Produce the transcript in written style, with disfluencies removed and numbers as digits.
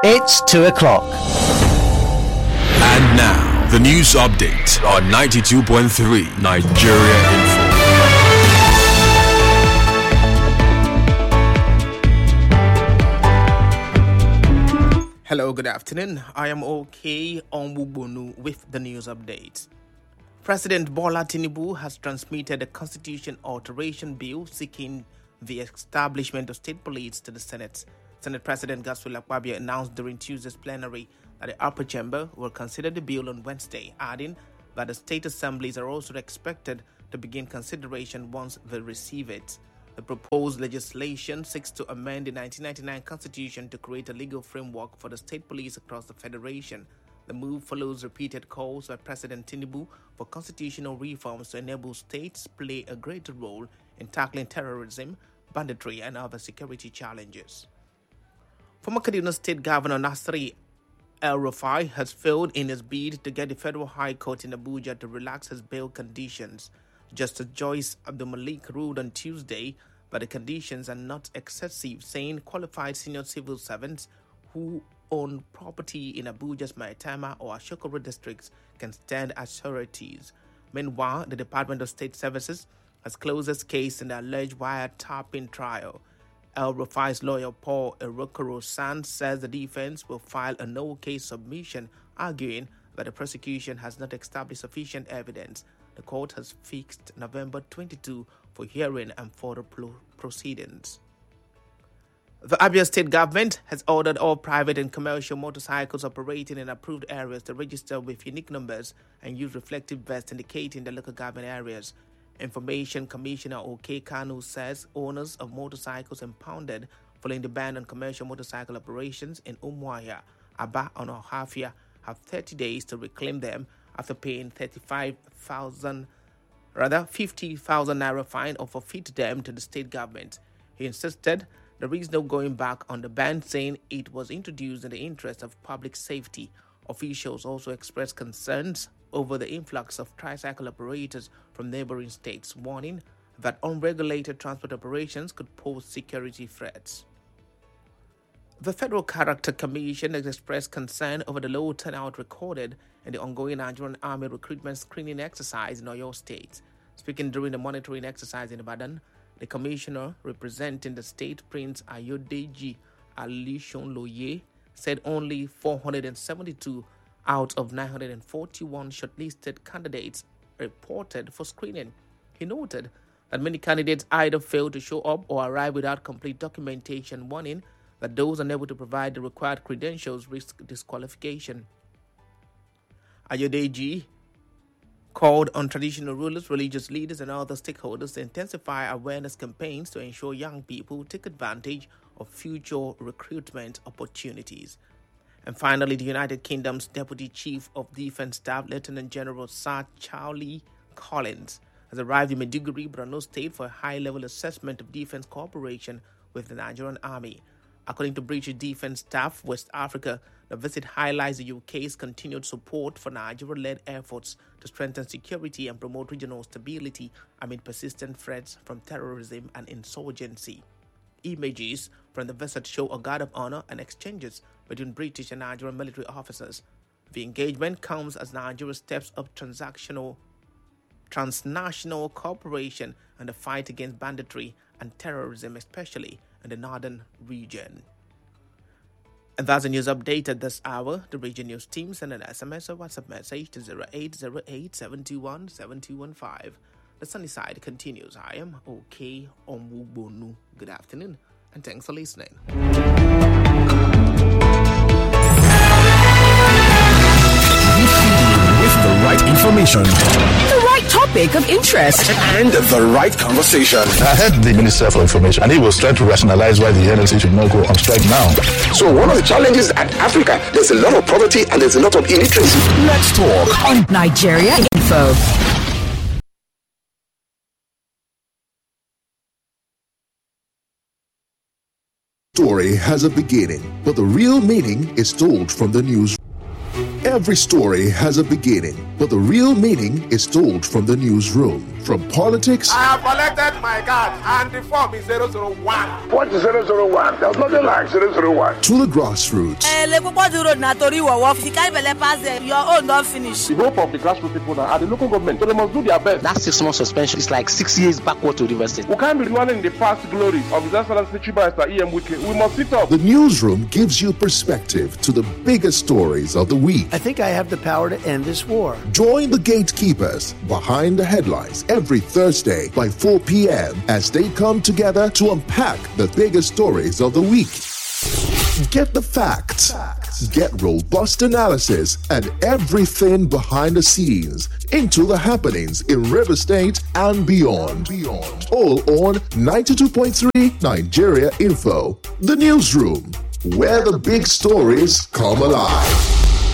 It's 2 o'clock. And now, the news update on 92.3 Nigeria Info. Hello, good afternoon. I am OK Onwubonu with the news update. President Bola Tinubu has transmitted a constitution alteration bill seeking the establishment of state police to the Senate. Senate President Godswill Akpabio announced during Tuesday's plenary that the upper chamber will consider the bill on Wednesday, adding that the state assemblies are also expected to begin consideration once they receive it. The proposed legislation seeks to amend the 1999 Constitution to create a legal framework for the state police across the federation. The move follows repeated calls by President Tinubu for constitutional reforms to enable states play a greater role in tackling terrorism, banditry, and other security challenges. Former Kaduna State Governor Nasir El-Rufai has failed in his bid to get the Federal High Court in Abuja to relax his bail conditions. Justice Joyce Abdulmalik ruled on Tuesday that the conditions are not excessive, saying qualified senior civil servants who own property in Abuja's Maitama or Ashokoro districts can stand as sureties. Meanwhile, the Department of State Services has closed its case in the alleged wiretapping trial. El-Rufai's lawyer Paul Erokoro-San says the defense will file a no-case submission, arguing that the prosecution has not established sufficient evidence. The court has fixed November 22 for hearing and further proceedings. The Abia State government has ordered all private and commercial motorcycles operating in approved areas to register with unique numbers and use reflective vests indicating the local government areas. Information Commissioner OK Kanu says owners of motorcycles impounded following the ban on commercial motorcycle operations in Umuahia, Aba, and Ohafia have 30 days to reclaim them after paying 50,000 naira fine or forfeit them to the state government. He insisted there is no going back on the ban, saying it was introduced in the interest of public safety. Officials also expressed concerns over the influx of tricycle operators from neighboring states, warning that unregulated transport operations could pose security threats. The Federal Character Commission has expressed concern over the low turnout recorded in the ongoing Nigerian Army recruitment screening exercise in Oyo State. Speaking during the monitoring exercise in Ibadan, the commissioner representing the state, Prince Ayodeji Alishonloye, said only 472 out of 941 shortlisted candidates reported for screening. He noted that many candidates either failed to show up or arrive without complete documentation, warning that those unable to provide the required credentials risk disqualification. Ayodeji called on traditional rulers, religious leaders, and other stakeholders to intensify awareness campaigns to ensure young people take advantage of future recruitment opportunities. And finally, the United Kingdom's Deputy Chief of Defense Staff, Lieutenant General Sir Charlie Collins, has arrived in Maiduguri, Borno State for a high-level assessment of defense cooperation with the Nigerian Army. According to British Defense Staff West Africa, the visit highlights the UK's continued support for Nigeria-led efforts to strengthen security and promote regional stability amid persistent threats from terrorism and insurgency. Images from the visit show a guard of honor and exchanges between British and Nigerian military officers. The engagement comes as Nigeria steps up transnational cooperation and the fight against banditry and terrorism, especially in the northern region. And that's the news update at this hour. The region news team send an SMS or WhatsApp message to 0808-721-7215. The sunny side continues. I am OK Onwubonu. Good afternoon, and thanks for listening. With the right information, the right topic of interest, and the right conversation. I heard the Minister for Information, and he was trying to rationalize why the NLC should not go on strike now. So one of the challenges at Africa, there's a lot of poverty and there's a lot of illiteracy. Let's talk on Nigeria Info. Story has a beginning, but the real meaning is told from the news. Every story has a beginning, but the real meaning is told from the newsroom. From politics. I have collected my card and the form is 001. What is 001? There's nothing like 001. To the grassroots. Your own don't finish. The hope of the grassroots people now are the local government, so they must do their best. That 6 month suspension is like 6 years backward to the university. We can't be running the past glories of His Excellency Chief Minister E.M. Wike. We must sit up. The newsroom gives you perspective to the biggest stories of the week. I think I have the power to end this war. Join the gatekeepers behind the headlines every Thursday by 4 p.m. as they come together to unpack the biggest stories of the week. Get the facts, get robust analysis, and everything behind the scenes into the happenings in River State and beyond. All on 92.3 Nigeria Info, the newsroom, where the big stories come alive.